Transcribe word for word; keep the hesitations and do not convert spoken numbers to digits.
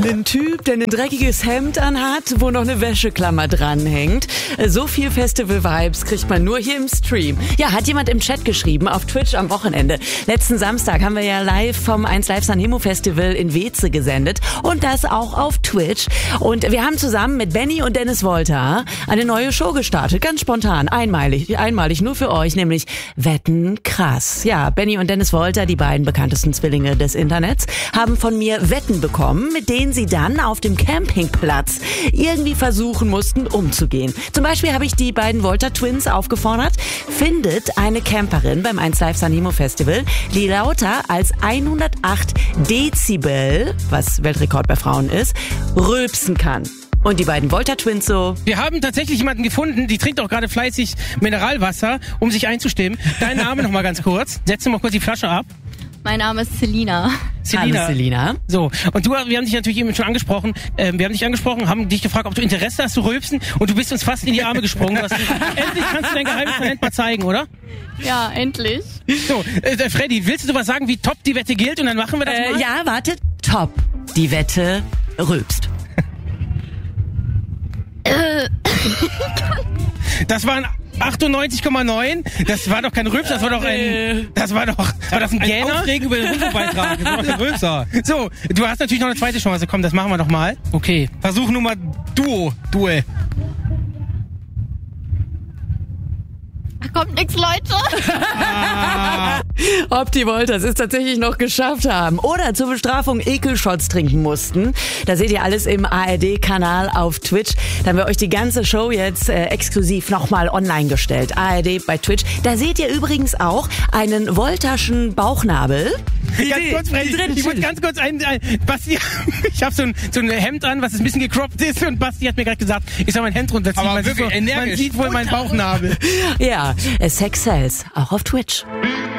Ein Typ, der ein dreckiges Hemd anhat, wo noch eine Wäscheklammer dranhängt. So viel Festival-Vibes kriegt man nur hier im Stream. Ja, hat jemand im Chat geschrieben, auf Twitch am Wochenende. Letzten Samstag haben wir ja live vom eins Live Sanremo Festival in Weeze gesendet. Und das auch auf Twitch. Und wir haben zusammen mit Benny und Dennis Wolter eine neue Show gestartet. Ganz spontan, einmalig, einmalig nur für euch, nämlich Wetten krass. Ja, Benny und Dennis Wolter, die beiden bekanntesten Zwillinge des Internets, haben von mir Wetten bekommen, mit denen sie dann auf dem Campingplatz irgendwie versuchen mussten, umzugehen. Zum Beispiel habe ich die beiden Wolter-Twins aufgefordert, findet eine Camperin beim eins Live Sanremo Festival, die lauter als hundertacht Dezibel, was Weltrekord bei Frauen ist, rülpsen kann. Und die beiden Wolter-Twins so: Wir haben tatsächlich jemanden gefunden, die trinkt auch gerade fleißig Mineralwasser, um sich einzustimmen. Dein Name noch mal ganz kurz. Setz mal kurz die Flasche ab. Mein Name ist Selina. Selina. Hallo Selina. So, und du, wir haben dich natürlich eben schon angesprochen, äh, wir haben dich angesprochen, haben dich gefragt, ob du Interesse hast zu rülpsen, und du bist uns fast in die Arme gesprungen. Du hast, endlich kannst du dein geheimes Talent mal zeigen, oder? Ja, endlich. So, äh, Freddy, willst du was sagen, wie top die Wette gilt, und dann machen wir das äh, mal? Ja, warte, top. Die Wette rülpst. Das waren achtundneunzig Komma neun. Das war doch kein Rülps, das war doch ein... Das war doch... War das ein Gähner? Aufregen über den Rundfunkbeitrag. Das war doch kein Rülpser. So, du hast natürlich noch eine zweite Chance. Komm, das machen wir doch mal. Okay. Versuch Nummer Duo. Duell. Kommt nix, Leute. Ah. Ob die Wolters es tatsächlich noch geschafft haben oder zur Bestrafung Ekelshots trinken mussten, da seht ihr alles im A R D-Kanal auf Twitch. Da haben wir euch die ganze Show jetzt äh, exklusiv nochmal online gestellt. A R D bei Twitch. Da seht ihr übrigens auch einen Wolterschen Bauchnabel. Ganz kurz, Freddy, ich muss ganz kurz ein, ein Basti, ich habe so ein, so ein Hemd an, was ein bisschen gecroppt ist, und Basti hat mir gerade gesagt, ich soll mein Hemd runterziehen. Aber man, wirklich sieht so, energisch. man sieht wohl meinen Bauchnabel. Ja, Sex Sells, auch auf Twitch.